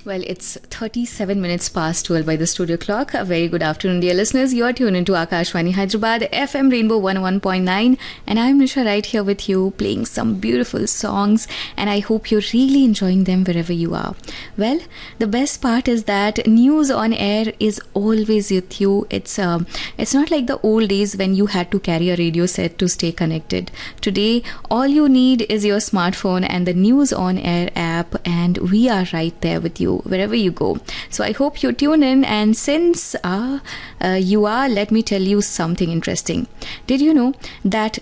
Well, it's 37 minutes past 12 by the studio clock. A very good afternoon, dear listeners. You're tuned into Akashvani Hyderabad, FM Rainbow 101.9, and I'm Nisha right here with you, playing some beautiful songs, and I hope you're really enjoying them wherever you are. Well, the best part is that news on air is always with you. It's not like the old days when you had to carry a radio set to stay connected. Today, all you need is your smartphone and the News on Air app, and we are right there with you wherever you go. So I hope you tune in, and since you are, let me tell you something interesting. Did you know that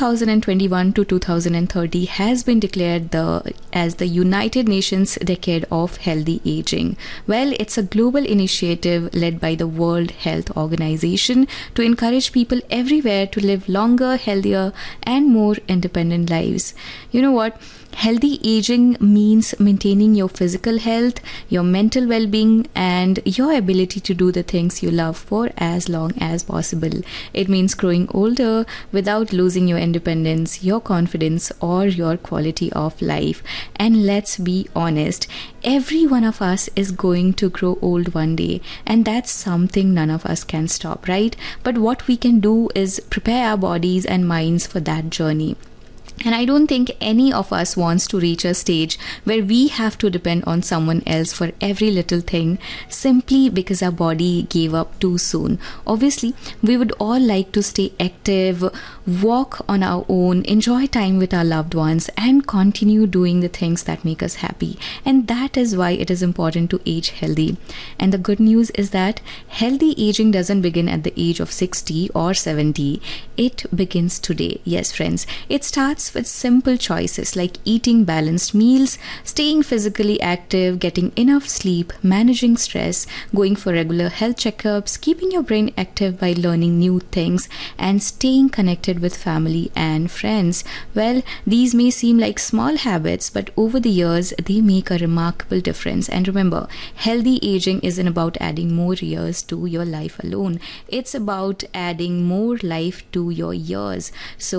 2021 to 2030 has been declared as the United Nations Decade of Healthy Aging? Well, it's a global initiative led by the World Health Organization to encourage people everywhere to live longer, healthier, and more independent lives. You know what? Healthy aging means maintaining your physical health, your mental well-being, and your ability to do the things you love for as long as possible. It means growing older without losing your independence, your confidence, or your quality of life. And let's be honest, every one of us is going to grow old one day, and that's something none of us can stop, right? But what we can do is prepare our bodies and minds for that journey. And I don't think any of us wants to reach a stage where we have to depend on someone else for every little thing simply because our body gave up too soon. Obviously, we would all like to stay active, walk on our own, enjoy time with our loved ones, and continue doing the things that make us happy. And that is why it is important to age healthy. And the good news is that healthy aging doesn't begin at the age of 60 or 70. It begins today. Yes, friends, it starts with simple choices like eating balanced meals, staying physically active, getting enough sleep, managing stress, going for regular health checkups, keeping your brain active by learning new things, and staying connected with family and friends. Well, these may seem like small habits, but over the years, they make a remarkable difference. And remember, healthy aging isn't about adding more years to your life alone. It's about adding more life to your years.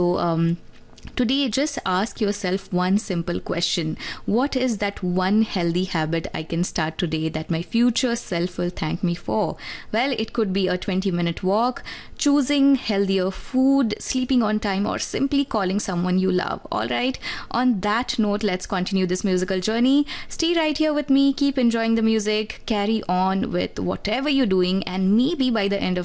So, today, just ask yourself one simple question. What is that one healthy habit I can start today that my future self will thank me for? Well, it could be a 20-minute walk, choosing healthier food, sleeping on time, or simply calling someone you love. All right. On that note, let's continue this musical journey. Stay right here with me. Keep enjoying the music. Carry on with whatever you're doing. And maybe by the end of